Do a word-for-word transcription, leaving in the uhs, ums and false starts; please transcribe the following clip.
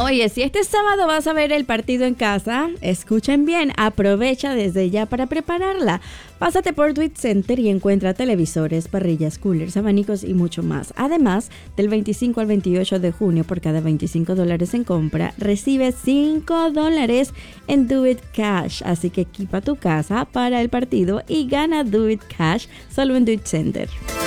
Oye, si este sábado vas a ver el partido en casa, escuchen bien, aprovecha desde ya para prepararla. Pásate por Duit Center y encuentra televisores, parrillas, coolers, abanicos y mucho más. Además, del veinticinco al veintiocho de junio, por cada veinticinco dólares en compra, recibes cinco dólares en Do It Cash. Así que equipa tu casa para el partido y gana Do It Cash solo en Duit Center.